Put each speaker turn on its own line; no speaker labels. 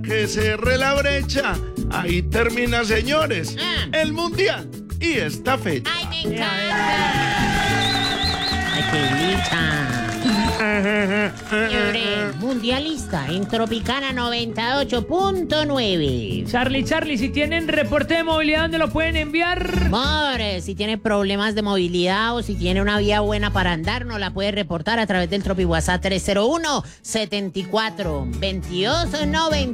Que cerre la brecha. Ahí termina, señores, el mundial y esta fecha.
¡Ay, me encanta!
¡Ay, qué dicha!
Señores, mundialista en Tropicana 98.9.
Charlie, si tienen reporte de movilidad, ¿dónde lo pueden enviar?
More, si tiene problemas de movilidad o si tiene una vía buena para andar, nos la puede reportar a través del Tropi WhatsApp 301-74-2290.